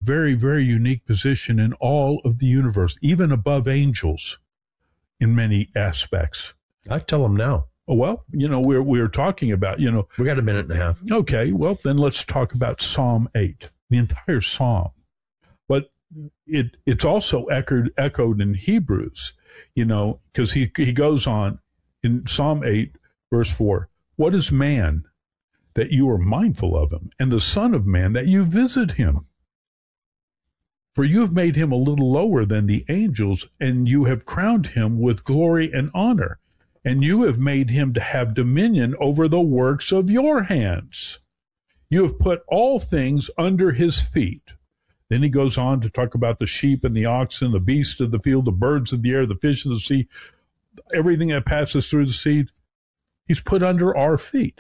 very, very unique position in all of the universe, even above angels in many aspects. I tell them now. Well, we're talking about, We got a minute and a half. Okay, well, then let's talk about Psalm 8, the entire Psalm. But it's also echoed in Hebrews, because he goes on in Psalm 8, verse 4, what is man that you are mindful of him, and the Son of Man that you visit him? For you have made him a little lower than the angels, and you have crowned him with glory and honor. And you have made him to have dominion over the works of your hands. You have put all things under his feet. Then he goes on to talk about the sheep and the oxen, the beasts of the field, the birds of the air, the fish of the sea, everything that passes through the sea. He's put under our feet.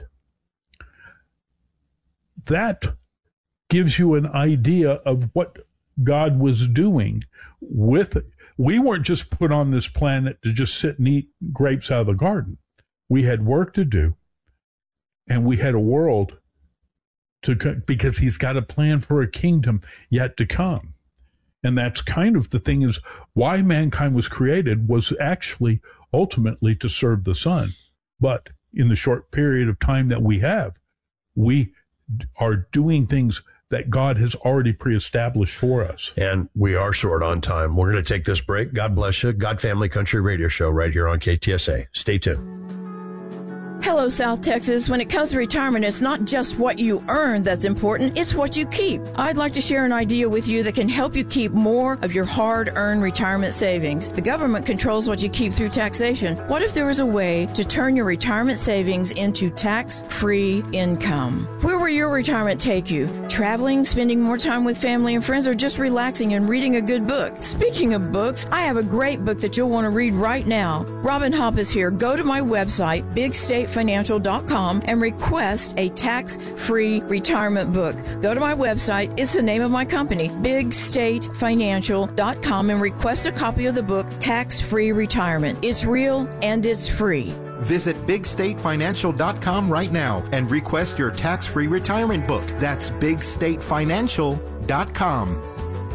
That gives you an idea of what God was doing with it. We weren't just put on this planet to just sit and eat grapes out of the garden. We had work to do, and we had a world because he's got a plan for a kingdom yet to come. And that's kind of the thing, is why mankind was created was actually ultimately to serve the Son. But in the short period of time that we have, we are doing things that God has already pre-established for us. And we are short on time. We're going to take this break. God bless you. God Family Country Radio Show right here on KTSA. Stay tuned. Hello, South Texas. When it comes to retirement, it's not just what you earn that's important, it's what you keep. I'd like to share an idea with you that can help you keep more of your hard-earned retirement savings. The government controls what you keep through taxation. What if there was a way to turn your retirement savings into tax-free income? Where will your retirement take you? Traveling, spending more time with family and friends, or just relaxing and reading a good book? Speaking of books, I have a great book that you'll want to read right now. Robin Hopp is here. Go to my website, BigStateFinancial.com, and request a tax-free retirement book. Go to my website. It's the name of my company, BigStateFinancial.com, and request a copy of the book, Tax-Free Retirement. It's real and it's free. Visit BigStateFinancial.com right now and request your tax-free retirement book. That's BigStateFinancial.com.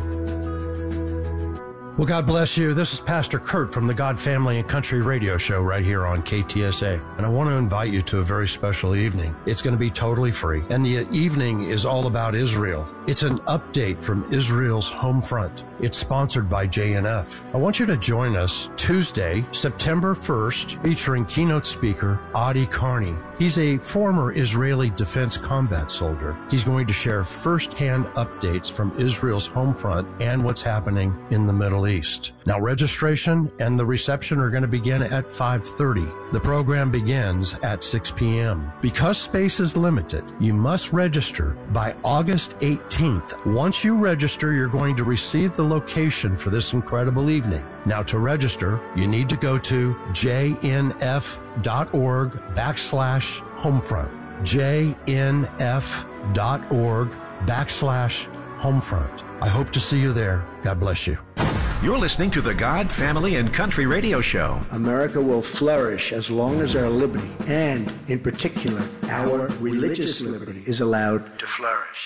Well, God bless you. This is Pastor Kurt from the God Family and Country Radio Show right here on KTSA. And I want to invite you to a very special evening. It's going to be totally free. And the evening is all about Israel. It's an update from Israel's home front. It's sponsored by JNF. I want you to join us Tuesday, September 1st, featuring keynote speaker Adi Carney. He's a former Israeli defense combat soldier. He's going to share firsthand updates from Israel's home front and what's happening in the Middle East. Now, registration and the reception are going to begin at 5:30. The program begins at 6 p.m. Because space is limited, you must register by August 18th. Once you register, you're going to receive the location for this incredible evening. Now, to register, you need to go to jnf.org/homefront. jnf.org/homefront. I hope to see you there. God bless you. You're listening to the God, Family, and Country Radio Show. America will flourish as long as our liberty, and in particular, our religious liberty, is allowed to flourish.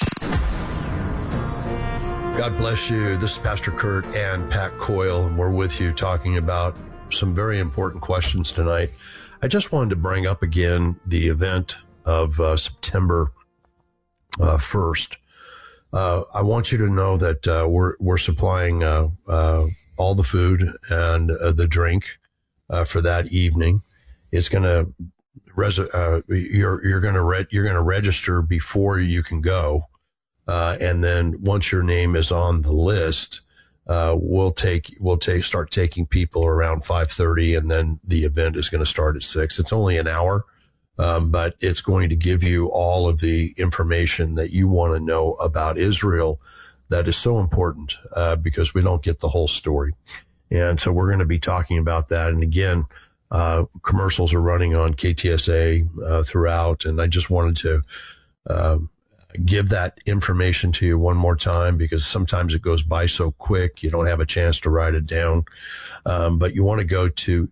God bless you. This is Pastor Kurt and Pat Coyle, and we're with you talking about some very important questions tonight. I just wanted to bring up again the event of September 1st. I want you to know that we're supplying all the food and the drink for that evening. It's going to you're going to register before you can go, and then once your name is on the list, we'll start taking people around 5:30, and then the event is going to start at 6. It's only an hour. But it's going to give you all of the information that you want to know about Israel that is so important, because we don't get the whole story. And so we're going to be talking about that. And again, commercials are running on KTSA throughout. And I just wanted to give that information to you one more time, because sometimes it goes by so quick, you don't have a chance to write it down. But you want to go to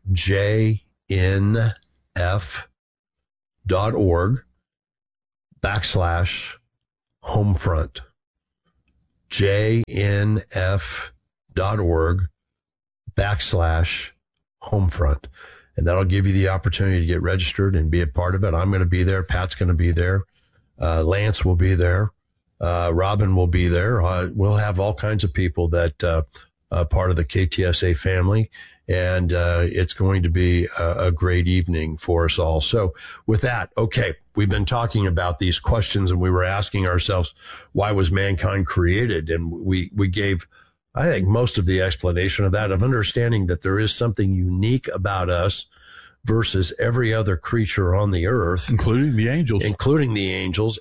jnf.org/homefront. jnf.org/Homefront. And that'll give you the opportunity to get registered and be a part of it. I'm going to be there. Pat's going to be there. Lance will be there. Robin will be there. We'll have all kinds of people that part of the KTSA family. And it's going to be a great evening for us all. So with that, okay, we've been talking about these questions, and we were asking ourselves, why was mankind created? And we gave, I think, most of the explanation of that, of understanding that there is something unique about us versus every other creature on the earth. Including the angels. Including the angels.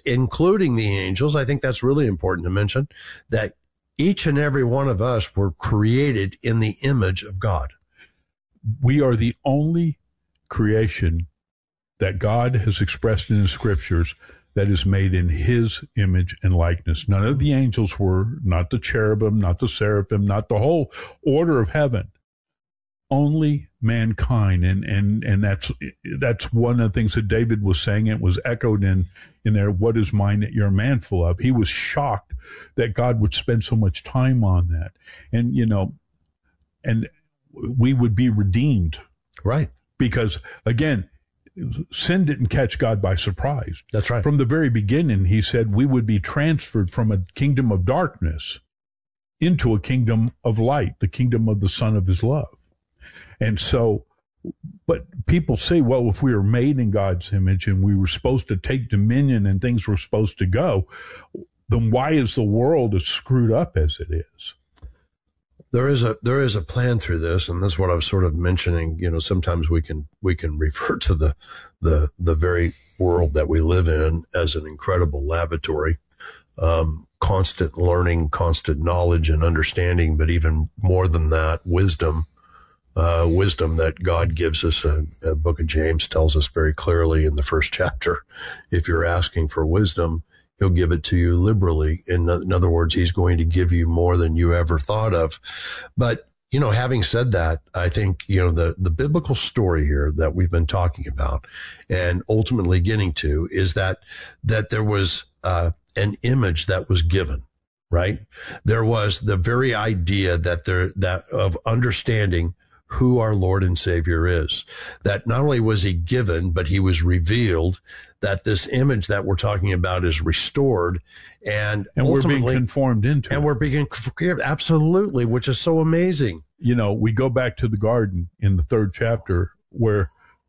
I think that's really important to mention, that each and every one of us were created in the image of God. We are the only creation that God has expressed in the scriptures that is made in his image and likeness. None of the angels were, not the cherubim, not the seraphim, not the whole order of heaven. Only mankind. And that's one of the things that David was saying. It was echoed in there, what is mine that you're a man full of? He was shocked that God would spend so much time on that. And, and we would be redeemed. Right. Because, again, sin didn't catch God by surprise. That's right. From the very beginning, he said we would be transferred from a kingdom of darkness into a kingdom of light, the kingdom of the Son of his love. And so, but people say, well, if we were made in God's image and we were supposed to take dominion and things were supposed to go, then why is the world as screwed up as it is? There is a plan through this, and that's what I was sort of mentioning. Sometimes we can refer to the very world that we live in as an incredible laboratory, constant learning, constant knowledge and understanding, but even more than that, wisdom that God gives us. A book of James tells us very clearly in the first chapter, if you're asking for wisdom, he'll give it to you liberally. In other words, he's going to give you more than you ever thought of. But, having said that, I think, the biblical story here that we've been talking about and ultimately getting to is that there was an image that was given, right? There was the very idea that of understanding who our Lord and Savior is. That not only was he given, but he was revealed, that this image that we're talking about is restored, and we're being conformed into it. And we're being, absolutely, which is so amazing. We go back to the garden in the 3rd chapter where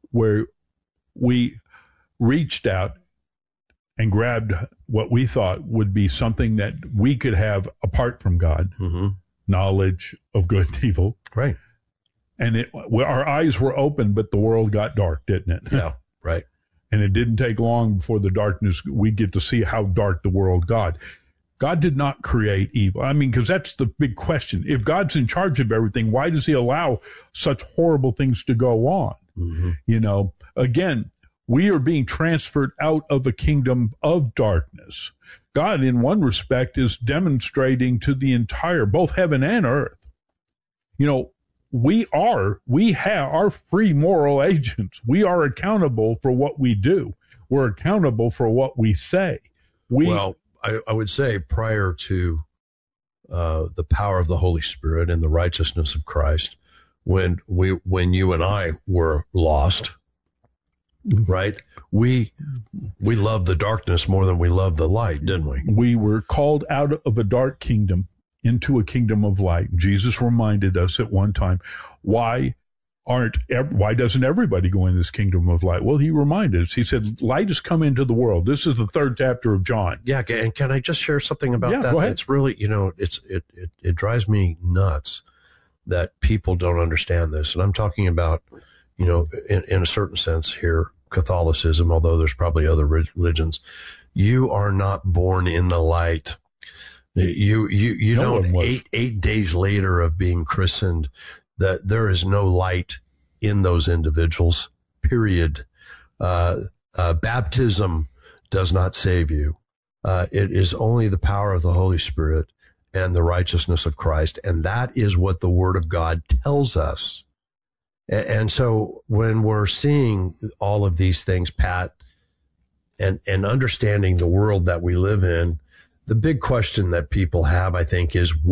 we reached out and grabbed what we thought would be something that we could have apart from God, knowledge of good and evil. Right. And our eyes were open, but the world got dark, didn't it? Yeah, right. And it didn't take long before the darkness, we get to see how dark the world got. God did not create evil. I mean, because that's the big question. If God's in charge of everything, why does he allow such horrible things to go on? Mm-hmm. Again, we are being transferred out of a kingdom of darkness. God, in one respect, is demonstrating to the entire, both heaven and earth, we are free moral agents. We are accountable for what we do. We're accountable for what we say. I would say prior to the power of the Holy Spirit and the righteousness of Christ, when you and I were lost, right? We loved the darkness more than we loved the light, didn't we? We were called out of a dark kingdom into a kingdom of light. Jesus reminded us at one time, why doesn't everybody go in this kingdom of light? Well, he reminded us. He said, light has come into the world. This is the 3rd chapter of John. Yeah, and can I just share something about that? Go ahead. It's really, it drives me nuts that people don't understand this. And I'm talking about, in a certain sense here, Catholicism, although there's probably other religions. You are not born in the light. You know, 8 days later of being christened, that there is no light in those individuals, period. Baptism does not save you. It is only the power of the Holy Spirit and the righteousness of Christ. And that is what the Word of God tells us. And so when we're seeing all of these things, Pat, and understanding the world that we live in, The big question that people have, I think, is